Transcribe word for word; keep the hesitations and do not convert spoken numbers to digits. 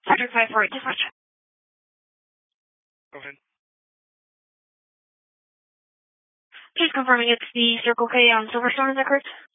Cedric five four eight dispatch. Go ahead. Just confirming it's the Circle K on Silverstone, is that correct?